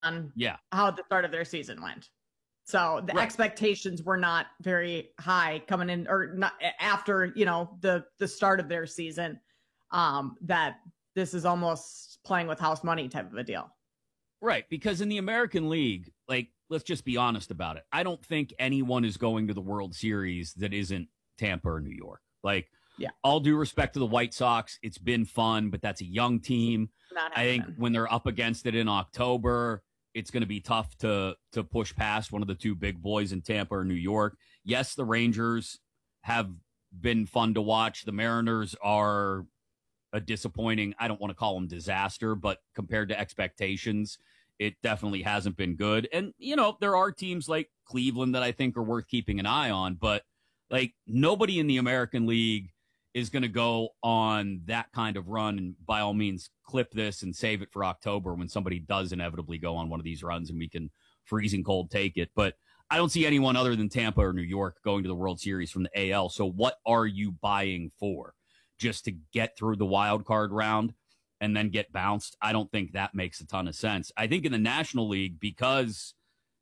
on Yeah. how the start of their season went. So the expectations were not very high coming in, or not after, the start of their season, that this is almost playing with house money type of a deal. Right, because in the American League, let's just be honest about it. I don't think anyone is going to the World Series that isn't Tampa or New York. All due respect to the White Sox, it's been fun, but that's a young team. I think when they're up against it in October, it's going to be tough to push past one of the two big boys in Tampa or New York. Yes, the Rangers have been fun to watch. The Mariners are a disappointing, I don't want to call them disaster, but compared to expectations, it definitely hasn't been good. And, there are teams like Cleveland that I think are worth keeping an eye on, but nobody in the American League is going to go on that kind of run. And by all means, clip this and save it for October when somebody does inevitably go on one of these runs and we can freezing cold take it. But I don't see anyone other than Tampa or New York going to the World Series from the AL. So what are you buying for? Just to get through the wild card round and then get bounced? I don't think that makes a ton of sense. I think in the National League, because,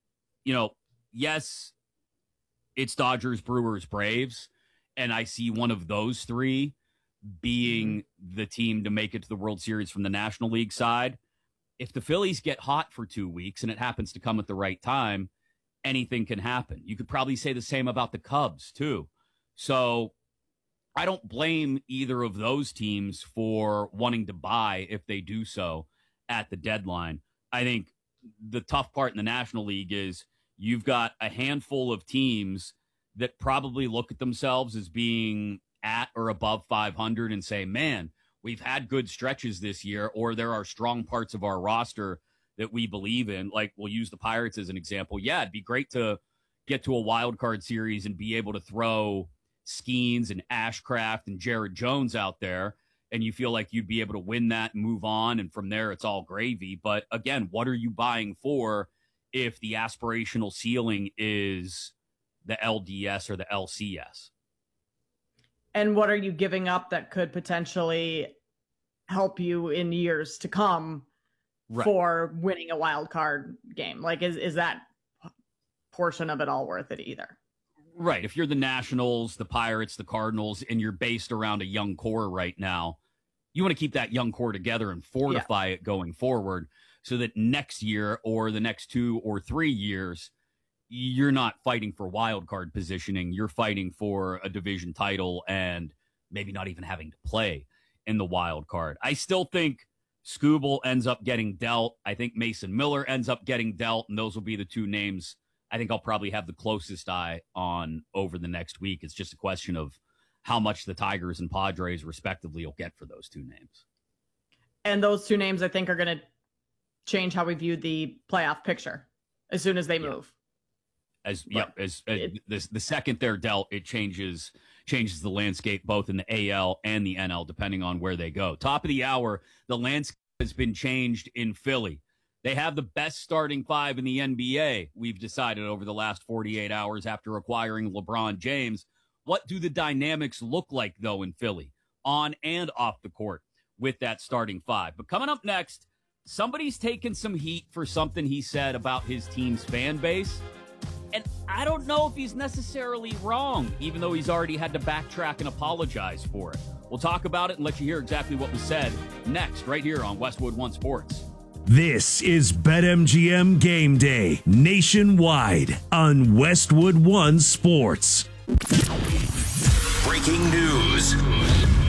yes, it's Dodgers, Brewers, Braves, and I see one of those three being the team to make it to the World Series from the National League side. If the Phillies get hot for 2 weeks and it happens to come at the right time, anything can happen. You could probably say the same about the Cubs, too. So I don't blame either of those teams for wanting to buy if they do so at the deadline. I think the tough part in the National League is you've got a handful of teams that probably look at themselves as being at or above 500 and say, man, we've had good stretches this year, or there are strong parts of our roster that we believe in. We'll use the Pirates as an example. Yeah, it'd be great to get to a wild card series and be able to throw Skeens and Ashcraft and Jared Jones out there, and you feel like you'd be able to win that and move on, and from there it's all gravy. But again, what are you buying for if the aspirational ceiling is the LDS or the LCS? And what are you giving up that could potentially help you in years to come for winning a wild card game? Is that portion of it all worth it either? Right. If you're the Nationals, the Pirates, the Cardinals, and you're based around a young core right now, you want to keep that young core together and fortify it going forward so that next year or the next 2 or 3 years, you're not fighting for wild card positioning. You're fighting for a division title and maybe not even having to play in the wild card. I still think Skubal ends up getting dealt. I think Mason Miller ends up getting dealt, and those will be the two names I think I'll probably have the closest eye on over the next week. It's just a question of how much the Tigers and Padres respectively will get for those two names. And those two names I think are going to change how we view the playoff picture as soon as they move. The second they're dealt, it changes the landscape both in the AL and the NL, depending on where they go. Top of the hour, the landscape has been changed in Philly. They have the best starting five in the NBA, we've decided over the last 48 hours after acquiring LeBron James. What do the dynamics look like, though, in Philly, on and off the court with that starting five? But coming up next, somebody's taken some heat for something he said about his team's fan base. And I don't know if he's necessarily wrong, even though he's already had to backtrack and apologize for it. We'll talk about it and let you hear exactly what was said next, right here on Westwood One Sports. This is BetMGM Game Day nationwide on Westwood One Sports. Breaking news.